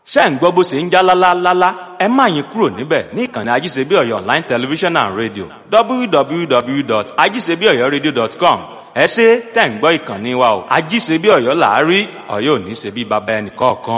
ṣé ẹ̀ ń gbọ́ bó ṣe ń já lálálálá ẹ má yín kúrò níbẹ̀ ní ìkànnì ajíṣebí ọ̀yọ́ online television and radio www.ajíṣebíọ̀yọ́radio.com ẹ ṣé tẹ̀ ń gbọ́ ìkànnì wa o ajíṣebí ọ̀yọ́ làárí ọ̀yọ́ ò ní ṣe bí baba ẹnì kọ̀ọ̀kan.